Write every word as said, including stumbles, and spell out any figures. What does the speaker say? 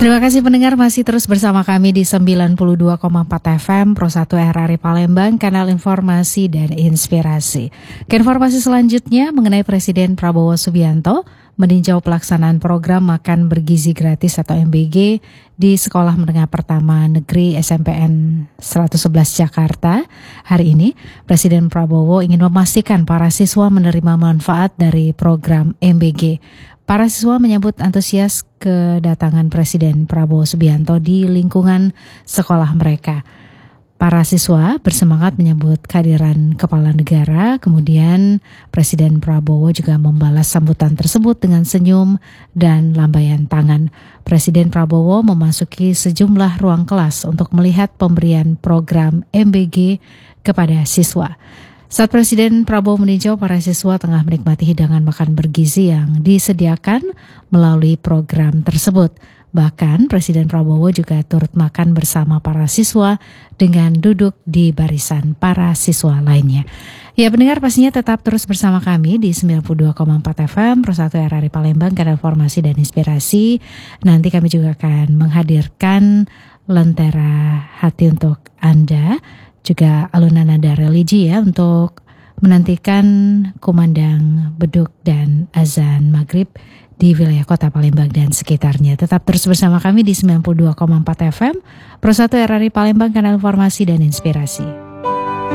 Terima kasih pendengar masih terus bersama kami di sembilan puluh dua koma empat F M Pro satu R R I Palembang, kanal informasi dan inspirasi. Ke informasi selanjutnya mengenai Presiden Prabowo Subianto meninjau pelaksanaan program makan bergizi gratis atau M B G di Sekolah Menengah Pertama Negeri S M P N seratus sebelas Jakarta. Hari ini Presiden Prabowo ingin memastikan para siswa menerima manfaat dari program M B G. Para siswa menyambut antusias kedatangan Presiden Prabowo Subianto di lingkungan sekolah mereka. Para siswa bersemangat menyambut kehadiran Kepala Negara, kemudian Presiden Prabowo juga membalas sambutan tersebut dengan senyum dan lambaian tangan. Presiden Prabowo memasuki sejumlah ruang kelas untuk melihat pemberian program M B G kepada siswa. Saat Presiden Prabowo meninjau, para siswa tengah menikmati hidangan makan bergizi yang disediakan melalui program tersebut. Bahkan Presiden Prabowo juga turut makan bersama para siswa dengan duduk di barisan para siswa lainnya. Ya pendengar, pastinya tetap terus bersama kami di sembilan puluh dua koma empat F M Pro satu R R I Palembang, kanal informasi dan inspirasi. Nanti kami juga akan menghadirkan Lentera Hati untuk Anda, juga alunan nada religi ya, untuk menantikan kumandang beduk dan azan maghrib di wilayah kota Palembang dan sekitarnya. Tetap terus bersama kami di sembilan puluh dua koma empat F M Pro satu R R I Palembang, kanal informasi dan inspirasi.